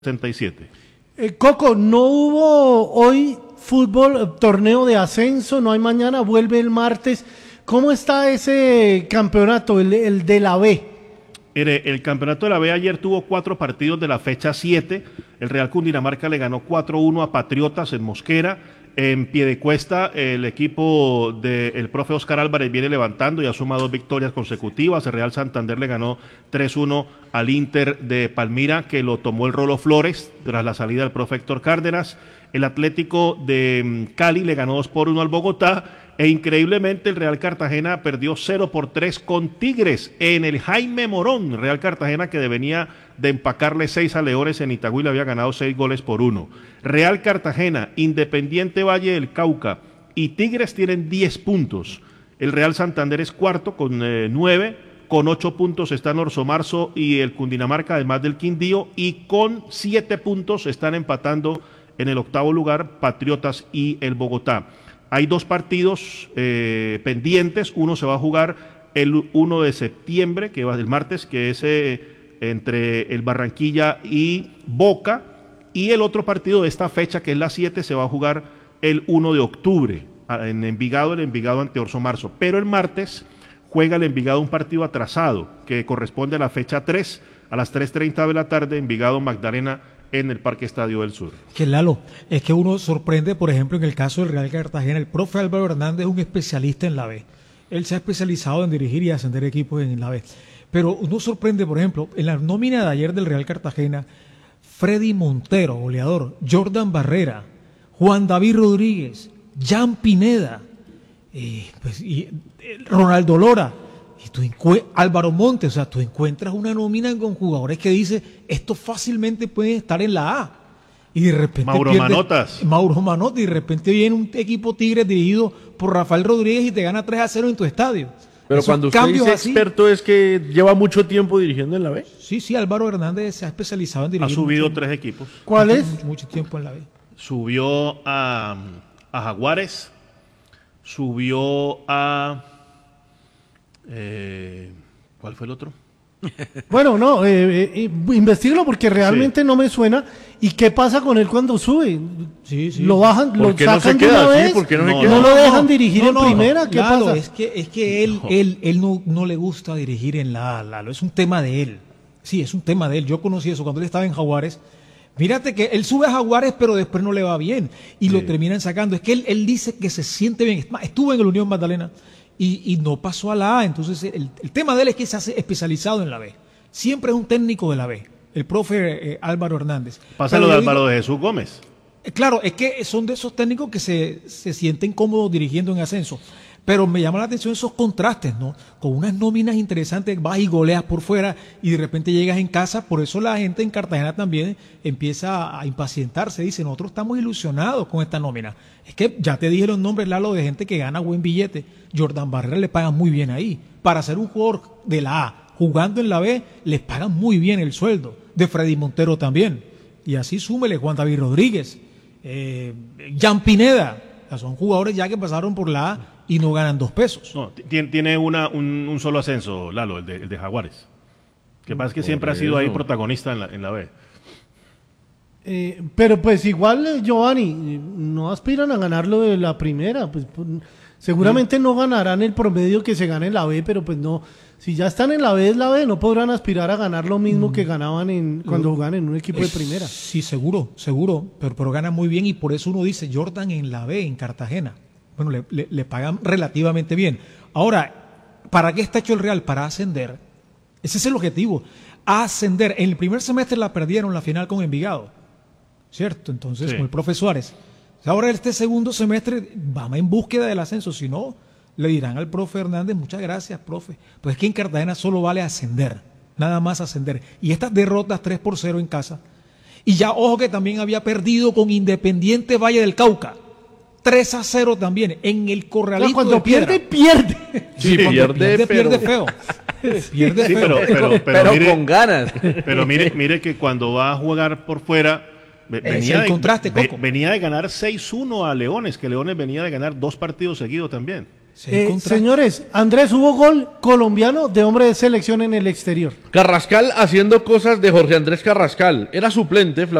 67. Coco, no hubo hoy fútbol, torneo de ascenso, no hay mañana, vuelve el martes. ¿Cómo está ese campeonato, el de la B? Mire, el campeonato de la B ayer tuvo 4 partidos de la fecha 7. El Real Cundinamarca le ganó 4-1 a Patriotas en Mosquera. En Piedecuesta, el equipo del profe Oscar Álvarez viene levantando y ha sumado 2 victorias consecutivas. El Real Santander le ganó 3-1 al Inter de Palmira, que lo tomó el Rolo Flores tras la salida del profe Héctor Cárdenas. El Atlético de Cali le ganó 2-1 al Bogotá. E increíblemente el Real Cartagena perdió 0-3 con Tigres en el Jaime Morón. Real Cartagena, que venía de empacarle 6 a Leones en Itagüí, le había ganado 6-1. Real Cartagena, Independiente Valle del Cauca y Tigres tienen 10 puntos. El Real Santander es cuarto con 9, con 8 puntos están Orso Marzo y el Cundinamarca, además del Quindío, y con 7 puntos están empatando en el octavo lugar Patriotas y el Bogotá. Hay 2 partidos pendientes. Uno se va a jugar el 1 de septiembre, que va el martes, que es entre el Barranquilla y Boca. Y el otro partido de esta fecha, que es la 7, se va a jugar el 1 de octubre en Envigado, el Envigado ante Orso Marzo. Pero el martes juega el Envigado un partido atrasado, que corresponde a la fecha 3, a las 3:30 de la tarde, Envigado Magdalena, en el Parque Estadio del Sur. Que Lalo, es que uno sorprende, por ejemplo, en el caso del Real Cartagena, el profe Álvaro Hernández es un especialista en la B. Él se ha especializado en dirigir y ascender equipos en la B. Pero uno sorprende, por ejemplo, en la nómina de ayer del Real Cartagena, Freddy Montero, goleador, Jordan Barrera, Juan David Rodríguez, Jan Pineda, Ronaldo Lora, y Álvaro Montes. O sea, tú encuentras una nómina con jugadores que dice, esto fácilmente puede estar en la A. Y de repente Mauro Manotas, y de repente viene un equipo Tigres dirigido por Rafael Rodríguez y te gana 3-0 en tu estadio. Pero Esos cuando usted dice experto, ¿es que lleva mucho tiempo dirigiendo en la B? Sí, Álvaro Hernández se ha especializado en dirigir. Ha subido 3 equipos. ¿Cuál es? Mucho tiempo en la B. Subió a Jaguares, subió a... ¿cuál fue el otro? Bueno, no, investígalo porque realmente no me suena. ¿Y qué pasa con él cuando sube? Sí. ¿Lo bajan, lo sacan no se de una queda? vez? ¿Sí? ¿Por qué no se ¿No queda? lo dejan dirigir en primera? ¿Qué Lalo, pasa? Es que él no le gusta dirigir en la A, Lalo. Es un tema de él. Sí, es un tema de él. Yo conocí eso cuando él estaba en Jaguares. Mírate que él sube a Jaguares, pero después no le va bien. Y lo terminan sacando. Es que él dice que se siente bien. Estuvo en el Unión Magdalena y no pasó a la A. Entonces, el tema de él es que se hace especializado en la B. Siempre es un técnico de la B, el profe Álvaro Hernández. Pásalo de Álvaro de Jesús Gómez. Claro, es que son de esos técnicos que se sienten cómodos dirigiendo en ascenso. Pero me llama la atención esos contrastes, ¿no? Con unas nóminas interesantes, vas y goleas por fuera y de repente llegas en casa. Por eso la gente en Cartagena también empieza a impacientarse. Dice, nosotros estamos ilusionados con esta nómina. Es que ya te dije los nombres, Lalo, de gente que gana buen billete. Jordan Barrera le pagan muy bien ahí. Para ser un jugador de la A, jugando en la B, les pagan muy bien el sueldo. De Freddy Montero también. Y así súmele Juan David Rodríguez, Jan Pineda. O sea, son jugadores ya que pasaron por la A y no ganan 2 pesos. No, tiene un solo ascenso, Lalo, el de Jaguares. Que pasa es que siempre ha sido ahí protagonista en la B. Pero pues igual, Giovanni, no aspiran a ganar lo de la primera. Pues seguramente no ganarán el promedio que se gana en la B, pero pues no. Si ya están en la B, es la B, no podrán aspirar a ganar lo mismo que ganaban cuando jugaban en un equipo de primera. Sí, seguro, pero ganan muy bien y por eso uno dice, Jordan en la B, en Cartagena. Bueno, le pagan relativamente bien. Ahora, ¿para qué está hecho el Real? Para ascender. Ese es el objetivo, ascender. En el primer semestre la perdieron la final con Envigado, ¿cierto? Entonces, con el profe Suárez. Ahora este segundo semestre vamos en búsqueda del ascenso, si no, le dirán al profe Hernández, muchas gracias, profe. Pues es que en Cartagena solo vale ascender, nada más ascender. Y estas derrotas 3-0 en casa. Y ya, ojo que también había perdido con Independiente Valle del Cauca. 3-0 también, en el Corralito cuando de Piedra. pierde. Sí, pierde feo. Pierde Sí, feo. pero mire, con ganas. Pero mire que cuando va a jugar por fuera, Contraste, Coco. venía de ganar 6-1 a Leones, que Leones venía de ganar 2 partidos seguidos también. Señores, Andrés, hubo gol colombiano de hombre de selección en el exterior. Carrascal haciendo cosas de Jorge Andrés Carrascal. Era suplente,